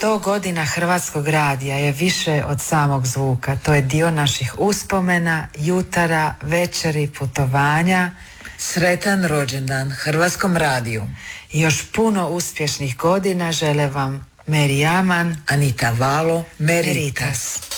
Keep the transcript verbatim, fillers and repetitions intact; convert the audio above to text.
Sto godina Hrvatskog radija je više od samog zvuka. To je dio naših uspomena, jutara, večeri, putovanja. Sretan rođendan Hrvatskom radiju. I još puno uspješnih godina žele vam Meri Aman, Anita Valo, Meritas. Meritas.